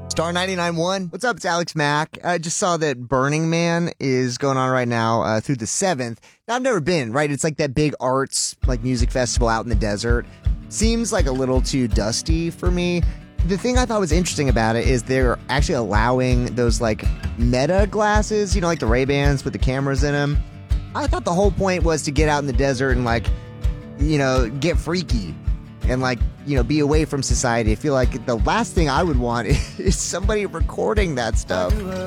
Star 99.1. What's up? It's Alex Mack. I just saw that Burning Man is going on right now through the 7th. Now, I've never been, right? It's like that big arts, like music festival out in the desert. Seems like a little too dusty for me. The thing I thought was interesting about it is they're actually allowing those like Meta glasses, you know, like the Ray-Bans with the cameras in them. I thought the whole point was to get out in the desert and like, you know, get freaky and like, you know, be away from society. I feel like the last thing I would want is somebody recording that stuff.